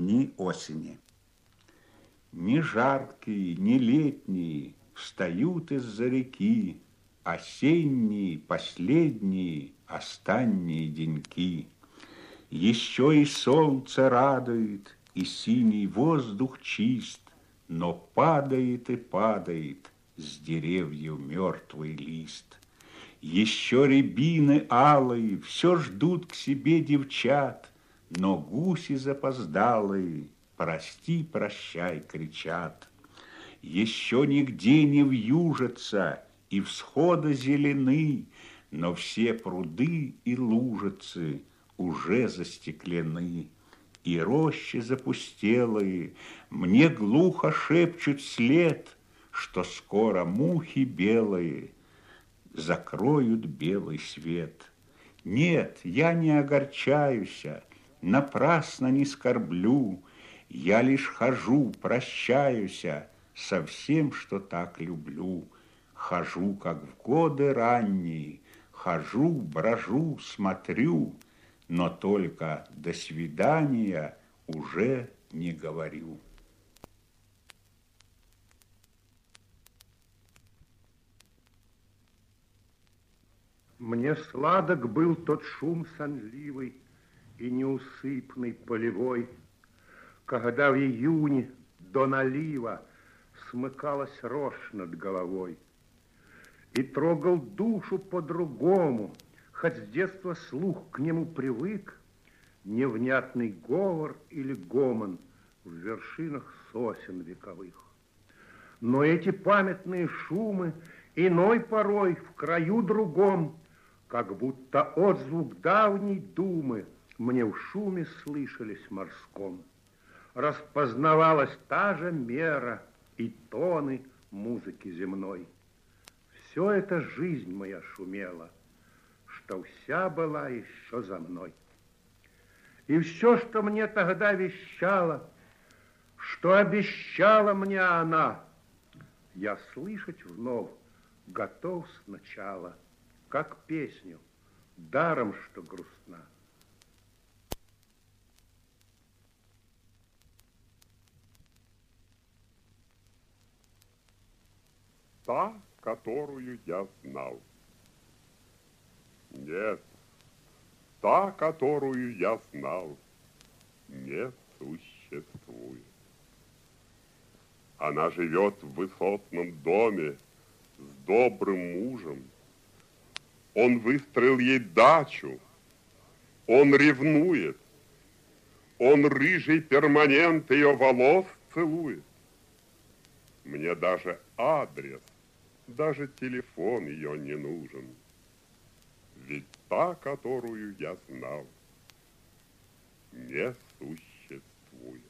Дни осени. Ни жаркие, ни летние встают из-за реки осенние, последние, останние деньки. Еще и солнце радует, и синий воздух чист, но падает и падает с деревьев мертвый лист. Еще рябины алые все ждут к себе девчат, но гуси запоздалые «Прости, прощай» кричат. Еще нигде не вьюжатся и всходы зелены, но все пруды и лужицы уже застеклены. И рощи запустелые мне глухо шепчут вслед, что скоро мухи белые закроют белый свет. Нет, я не огорчаюсь, напрасно не скорблю, я лишь хожу, прощаюсь со всем, что так люблю. Хожу, как в годы ранние, хожу, брожу, смотрю, но только до свидания уже не говорю. Мне сладок был тот шум сонливый и неусыпный полевой, когда в июне до налива смыкалась рожь над головой. И трогал душу по-другому, хоть с детства слух к нему привык, невнятный говор или гомон в вершинах сосен вековых. Но эти памятные шумы иной порой в краю другом, как будто отзвук давней думы мне в шуме слышались морском. Распознавалась та же мера и тоны музыки земной. Все это жизнь моя шумела, что вся была еще за мной. И все, что мне тогда вещала, что обещала мне она, я слышать вновь готов сначала, как песню, даром, что грустна. Та, которую я знал. Нет, та, которую я знал, не существует. Она живет в высотном доме с добрым мужем. Он выстроил ей дачу, он ревнует, он рыжий перманент ее волос целует. Мне даже адрес, даже телефон ее не нужен. Ведь та, которую я знал, не существует.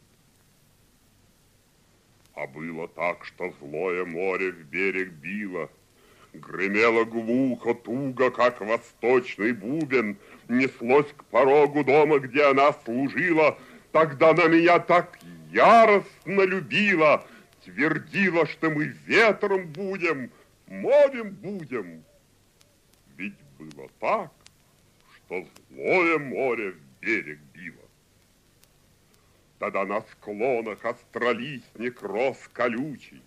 А было так, что злое море в берег било, гремело глухо, туго, как восточный бубен, неслось к порогу дома, где она служила. Тогда она меня так яростно любила, твердила, что мы ветром будем, морем будем. Ведь было так, что злое море в берег било. Тогда на склонах остролистник рос колючий,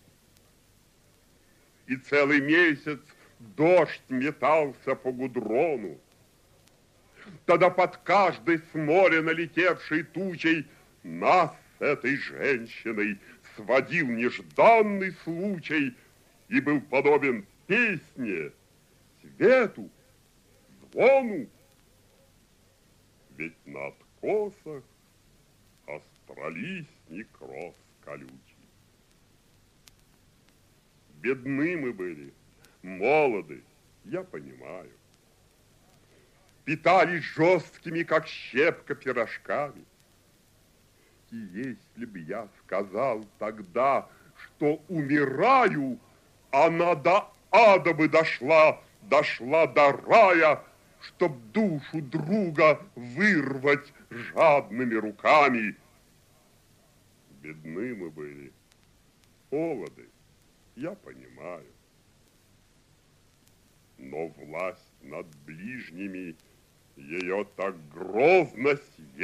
и целый месяц дождь метался по гудрону. Тогда под каждой с моря налетевшей тучей нас с этой женщиной сводил нежданный случай и был подобен песне, свету, звону. Ведь на откосах остролистник рос колючий. Бедны мы были, молоды, я понимаю. Питались жесткими, как щепка, пирожками. И если бы я сказал тогда, что умираю, она до ада бы дошла, дошла до рая, чтоб душу друга вырвать жадными руками. Бедны мы были, молоды, я понимаю. Но власть над ближними ее так грозно